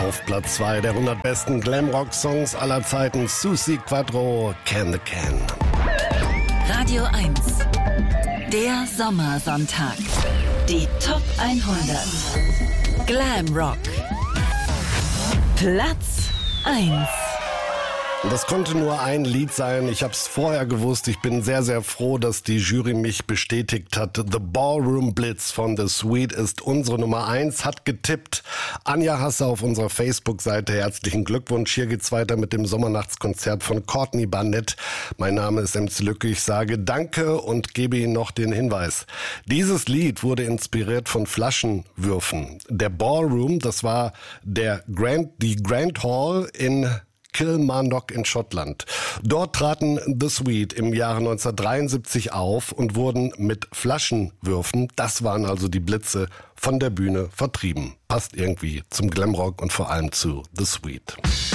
Auf Platz 2 der 100 besten Glamrock-Songs aller Zeiten, Susi Quatro, Can the Can. Radio 1, der Sommersonntag. Die Top 100. Glamrock. Platz 1. Das konnte nur ein Lied sein. Ich habe es vorher gewusst. Ich bin sehr, sehr froh, dass die Jury mich bestätigt hat. The Ballroom Blitz von The Sweet ist unsere Nummer 1. Hat getippt. Anja Hasse auf unserer Facebook-Seite. Herzlichen Glückwunsch. Hier geht's weiter mit dem Sommernachtskonzert von Courtney Barnett. Mein Name ist MC Lücke. Ich sage Danke und gebe Ihnen noch den Hinweis. Dieses Lied wurde inspiriert von Flaschenwürfen. Der Ballroom, das war die Grand Hall in Kilmarnock in Schottland. Dort traten The Sweet im Jahre 1973 auf und wurden mit Flaschenwürfen, das waren also die Blitze, von der Bühne vertrieben. Passt irgendwie zum Glamrock und vor allem zu The Sweet.